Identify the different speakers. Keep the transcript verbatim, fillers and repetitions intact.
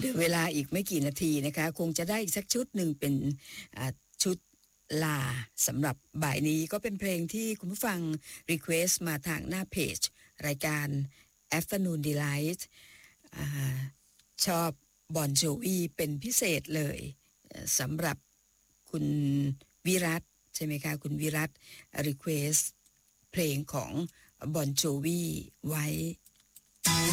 Speaker 1: ลือเวลาอีกไม่กี่นาทีนะคะคงจะได้อีกสักชุดหนึ่งเป็นชุดลาสำหรับบ่ายนี้ก็เป็นเพลงที่คุณผู้ฟังรีเควสต์มาทางหน้าเพจรายการ Afternoon Delight อ่าชอบบอนโจวีเป็นพิเศษเลยสำหรับคุณวิรัตใช่ไหมคะคุณวิรัตรีเควสต์เพลงของบอนโจวีไว้